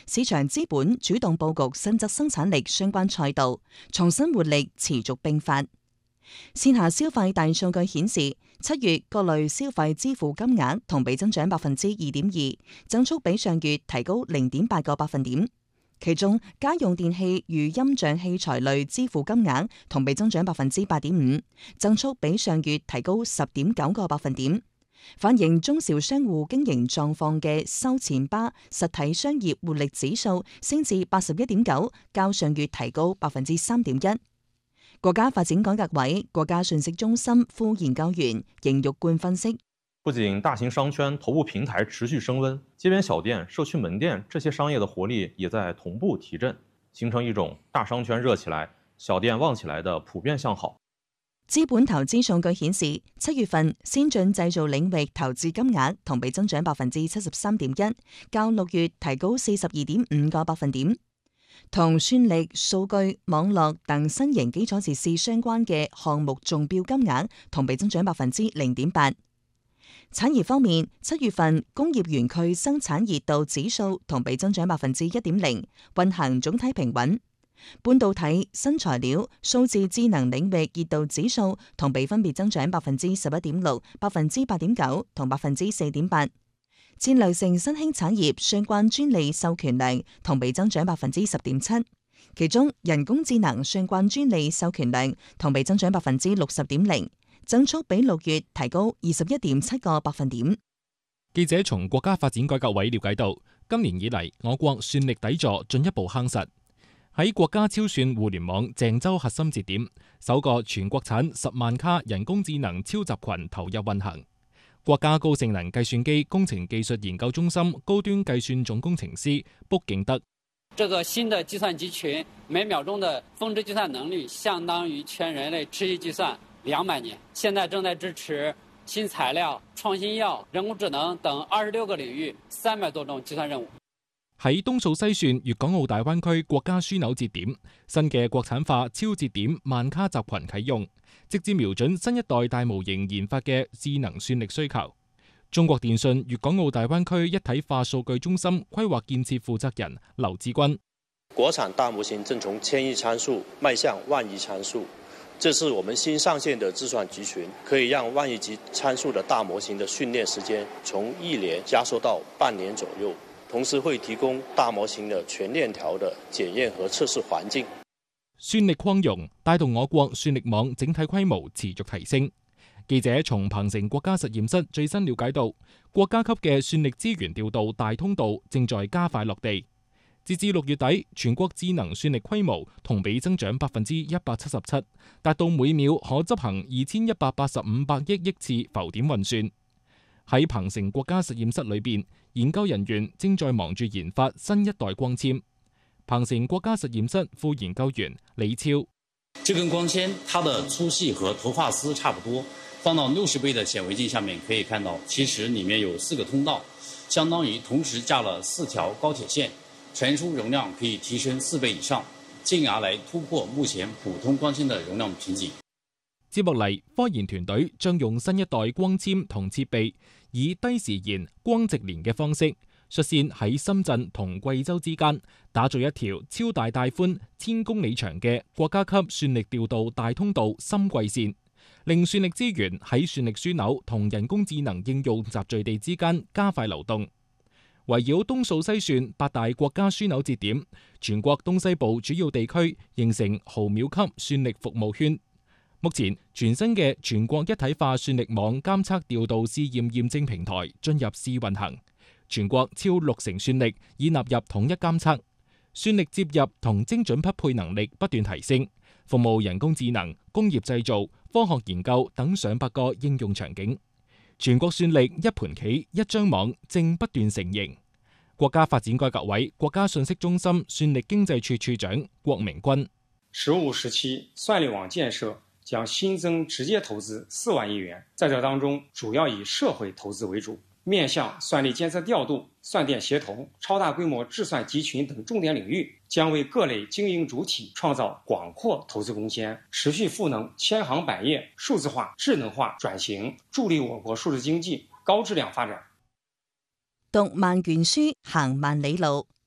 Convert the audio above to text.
市場資本主動佈局新質生產力相關賽道，重新活力持續迸發。線下消費大數據顯示，7月各類消費支付金額同比增長2.2%，增速比上月提高0.8個百分點。其中，家用電器與音像器材類支付金額同比增長8.5%，增速比上月提高10.9個百分點。反映中小商戶經營狀況嘅收錢巴實體商業活力指數升至81.9，較上月提高3.1%。國家發展改革委國家信息中心副研究員邢玉冠分析， 不僅大型商圈頭部平台持續升溫，街邊小店、社區門店這些商業的活力也在同步提振，形成一種大商圈熱起來、小店旺起來的普遍向好。 資本投資數據顯示，7月份先進製造領域投資金額同比增長73.1%，較6月提高42.5個百分點。同算力、數據、網絡等新型基礎設施相關嘅項目中標金額同比增長0.8%。產業方面，7月份工業園區生產熱度指數同比增長1.0%，運行總體平穩。半導體、新材料、數字智能領域熱度指數同比分別增長11.6%、8.9%同4.8%。戰略性新興產業相關專利授權量同比增長10.7%，其中人工智能相關專利授權量同比增長60.0%，增速比6月提高21.7個百分點。 記者從國家發展改革委了解到，今年以嚟我國算力底座進一步夯實，喺國家超算互聯網鄭州核心節點，首個全國產10萬卡人工智能超集群投入運行。國家高性能計算機工程技術研究中心高端計算總工程師卜景德， 這個新的計算集群每秒鐘的峰值計算能力相當於全人類持續計算200年，現在正在支持新材料、創新藥、人工智能等26個領域300多種計算任務。 喺東數西算粵港澳大灣區國家樞紐節點，新嘅國產化超節點萬卡集群啟用，直接瞄準新一代大模型研發嘅智能算力需求。中國電信粵港澳大灣區一體化數據中心規劃建設負責人劉志軍， 國產大模型正從千億參數邁向萬億參數，這是我們新上線的計算集群，可以讓萬億級參數的大模型的訓練時間從1年壓縮到半年左右，同時會提供大模型的全鏈條的檢驗和測試環境。 算力擴容帶動我國算力網整體規模持續提升。記者從鵬城國家實驗室最新了解到，國家級嘅算力資源調度大通道正在加快落地。截至6月底，全國智能算力規模同比增長177%，達到每秒可執行2185億次浮點運算。喺鵬城國家實驗室裏邊，研究人員正在忙住研發新一代光纖。鵬城國家實驗室副研究員李超， 這根光纖它的粗細和頭髮絲差不多，放到60倍的顯微鏡下面可以看到，其實裡面有4個通道，相當於同時架了4條高鐵線，傳輸容量可以提升4倍以上，進而來突破目前普通光纖的容量瓶頸。 接落嚟，科研團隊將用新一代光纖同設備，以低時延、光直連嘅方式，率先喺深圳同貴州之間打造一條超大帶寬1000公里長嘅國家級算力調度大通道深貴線，令算力資源喺算力樞紐同人工智能應用集聚地之間加快流動。圍繞東數西算8大國家樞紐節點，全國東西部主要地區形成毫秒級算力服務圈。目前，全新嘅全國一體化算力網監測調度試驗驗證平台進入試運行，全國超60%算力已納入統一監測，算力接入同精準匹配能力不斷提升，服務人工智能、工業製造、科學研究等上百個應用場景。全國算力一盤棋一張網正不斷成形。國家發展改革委國家信息中心算力經濟處處長郭明軍 ，15時期算力網建設將新增直接投資4萬億元，在這當中主要以社會投資為主，面向算力監測調度、算電協同、超大規模智算集群等重點領域，將為各類經營主體創造廣闊投資貢獻，持續賦能千行百業數字化、智能化轉型，助力我國數字經濟高質量發展。 讀萬卷書，行萬里路。